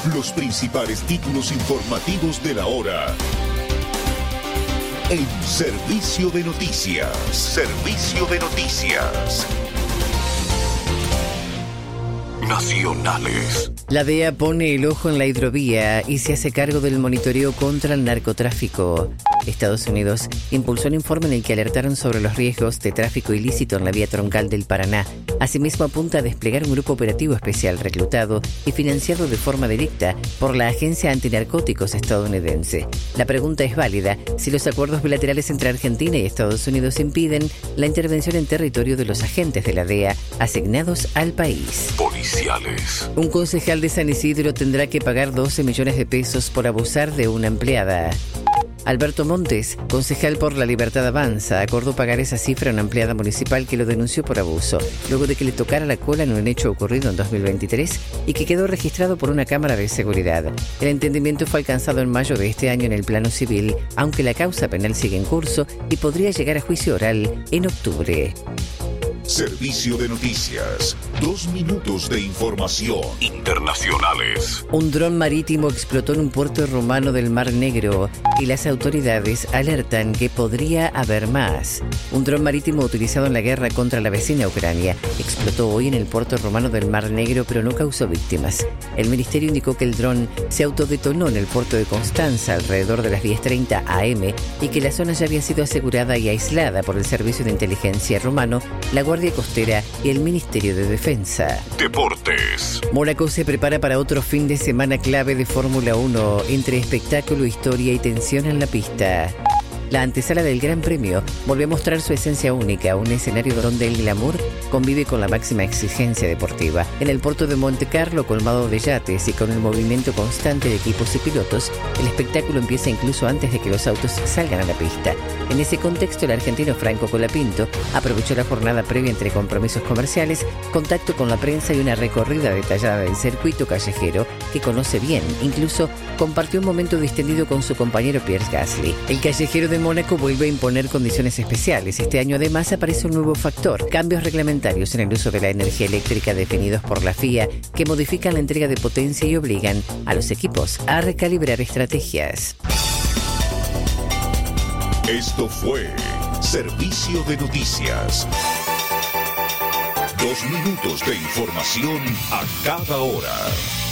Los principales títulos informativos de la hora. En Servicio de Noticias. Servicio de Noticias. Nacionales. La DEA pone el ojo en la hidrovía y se hace cargo del monitoreo contra el narcotráfico. Estados Unidos impulsó un informe en el que alertaron sobre los riesgos de tráfico ilícito en la vía troncal del Paraná. Asimismo, apunta a desplegar un grupo operativo especial reclutado y financiado de forma directa por la Agencia Antinarcóticos estadounidense. La pregunta es válida si los acuerdos bilaterales entre Argentina y Estados Unidos impiden la intervención en territorio de los agentes de la DEA asignados al país. Policiales. Un concejal de San Isidro tendrá que pagar 12 millones de pesos por abusar de una empleada. Alberto Montes, concejal por La Libertad Avanza, acordó pagar esa cifra a una empleada municipal que lo denunció por abuso, luego de que le tocara la cola en un hecho ocurrido en 2023 y que quedó registrado por una cámara de seguridad. El entendimiento fue alcanzado en mayo de este año en el plano civil, aunque la causa penal sigue en curso y podría llegar a juicio oral en octubre. Servicio de Noticias. 2 minutos de información. Internacionales. Un dron marítimo explotó en un puerto rumano del Mar Negro y las autoridades alertan que podría haber más. Un dron marítimo utilizado en la guerra contra la vecina Ucrania explotó hoy en el puerto rumano del Mar Negro, pero no causó víctimas. El ministerio indicó que el dron se autodetonó en el puerto de Constanza alrededor de las 10:30 am y que la zona ya había sido asegurada y aislada por el Servicio de Inteligencia rumano, la Guardia Costera y el Ministerio de Defensa. Deportes. Mónaco se prepara para otro fin de semana clave de Fórmula 1, entre espectáculo, historia y tensión en la pista. La antesala del Gran Premio volvió a mostrar su esencia única, un escenario donde el glamour convive con la máxima exigencia deportiva. En el puerto de Montecarlo, colmado de yates y con el movimiento constante de equipos y pilotos, el espectáculo empieza incluso antes de que los autos salgan a la pista. En ese contexto, el argentino Franco Colapinto aprovechó la jornada previa entre compromisos comerciales, contacto con la prensa y una recorrida detallada del circuito callejero que conoce bien. Incluso compartió un momento distendido con su compañero Pierre Gasly. El callejero de Mónaco vuelve a imponer condiciones especiales. Este año además aparece un nuevo factor: cambios reglamentarios en el uso de la energía eléctrica definidos por la FIA que modifican la entrega de potencia y obligan a los equipos a recalibrar estrategias. Esto fue Servicio de Noticias. 2 minutos de información a cada hora.